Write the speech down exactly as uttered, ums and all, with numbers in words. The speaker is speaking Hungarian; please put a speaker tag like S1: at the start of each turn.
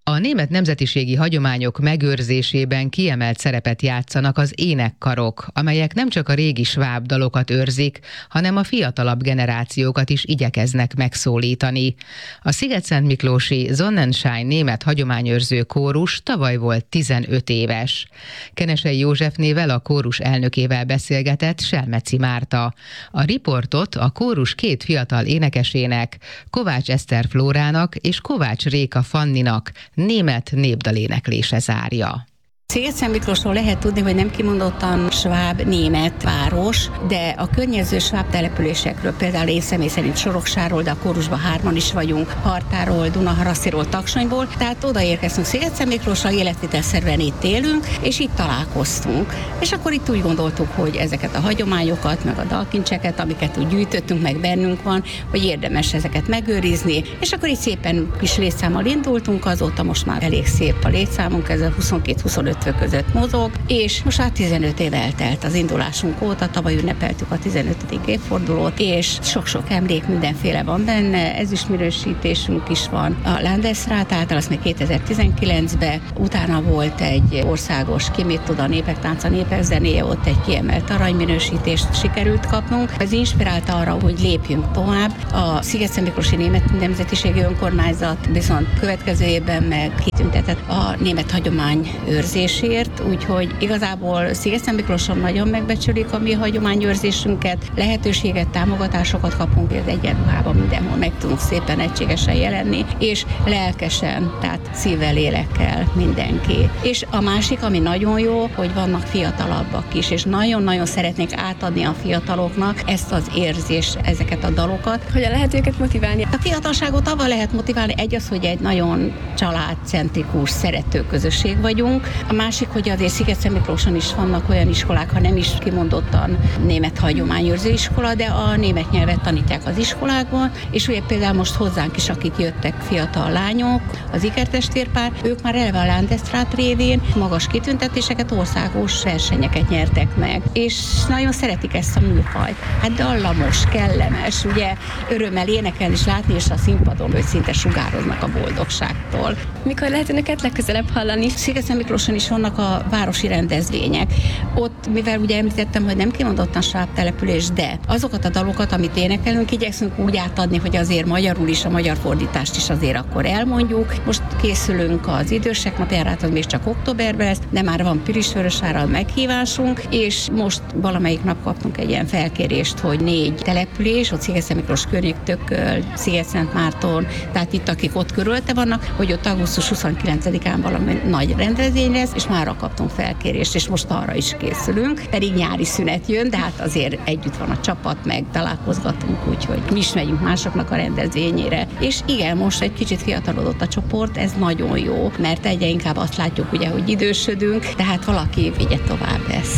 S1: A német nemzetiségi hagyományok megőrzésében kiemelt szerepet játszanak az énekkarok, amelyek nem csak a régi sváb dalokat őrzik, hanem a fiatalabb generációkat is igyekeznek megszólítani. A szigetszentmiklósi Sonnenschein német hagyományőrző kórus tavaly volt tizenöt éves. Kenesei Józsefnével, a kórus elnökével beszélgetett Selmeci Márta. A riportot a kórus két fiatal énekesének, Kovács Eszter Flórának és Kovács Réka Fanninak német népdaléneklése zárja.
S2: Szigetszentmiklósról lehet tudni, hogy nem kimondottan sváb német város, de a környező sváb településekről, például én személy szerint Soroksáról, de a kórusban hárman is vagyunk, Hartáról, Dunaharasztiról, Taksonyból, tehát odaérkeztünk Szigetszentmiklósra, életvitelszerűen itt élünk, és itt találkoztunk. És akkor itt úgy gondoltuk, hogy ezeket a hagyományokat, meg a dalkincseket, amiket úgy gyűjtöttünk, meg bennünk van, hogy érdemes ezeket megőrizni, és akkor itt szépen kis létszámmal indultunk, azóta most már elég szép a létszámunk, ez a huszonkettő-huszonöt között mozog, és most már tizenöt év eltelt az indulásunk óta, tavaly ünnepeltük a tizenötödik évfordulót, és sok-sok emlék, mindenféle van benne, ezüstminősítésünk is van a Landesrat által, azt még kétezer-tizenkilencben, utána volt egy országos Ki mit tud a népek tánca, népek zenéje, ott egy kiemelt aranyminősítést sikerült kapnunk. Ez inspirálta arra, hogy lépjünk tovább. A Szigetszentmiklósi Német Nemzetiségi Önkormányzat viszont következő évben meg kitüntetett a német hagyomány őrzés, úgyhogy igazából Szigetszentmiklóson nagyon megbecsülik a mi hagyományőrzésünket, lehetőséget, támogatásokat kapunk, az egyenruhában mindenhol meg tudunk szépen egységesen jelenni, és lelkesen, tehát szívvel, lélekkel mindenki. És a másik, ami nagyon jó, hogy vannak fiatalabbak is, és nagyon-nagyon szeretnék átadni a fiataloknak ezt az érzést, ezeket a dalokat.
S3: Hogyan lehet őket motiválni?
S2: A fiatalságot avval lehet motiválni, egy az, hogy egy nagyon családcentrikus, szerető közösség vagyunk, a másik, hogy azért Szigetszentmiklóson is vannak olyan iskolák, ha nem is kimondottan német hagyományőrző iskola, de a német nyelvet tanítják az iskolákban, és ugye például most hozzánk is, akik jöttek fiatal lányok, az ikertestvérpár, ők már eleve a Landesrat révén magas kitüntetéseket, országos versenyeket nyertek meg, és nagyon szeretik ezt a műfajt. Hát dallamos, kellemes, ugye örömmel énekelni és látni, és a színpadon, hogy szinte sugároznak a boldogságtól.
S3: Mikor lehet önöket legközelebb hallani?
S2: Szigetszentmiklóson is vannak a városi rendezvények. Ott, mivel ugye említettem, hogy nem kimondottan sváb település, de azokat a dalokat, amit énekelünk, igyekszünk úgy átadni, hogy azért magyarul is, a magyar fordítást is azért akkor elmondjuk. Most készülünk az idősek napjára, az még csak októberben lesz, de már van Pirisvörösvárral meghívásunk, és most valamelyik nap kaptunk egy ilyen felkérést, hogy négy település, ott Szigetszentmiklós környék, Tököl, Szigetszentmárton, tehát itt akik ott körülte vannak, hogy ott augusztus huszonkilencedikén valami nagy rendezvény lesz, és mára kaptunk felkérést, és most arra is készülünk. Pedig nyári szünet jön, de hát azért együtt van a csapat, meg találkozgatunk, úgyhogy mi is megyünk másoknak a rendezvényére. És igen, most egy kicsit fiatalodott a csoport, ez nagyon jó, mert egyre inkább azt látjuk, ugye, hogy idősödünk, tehát valaki vigye tovább ezt.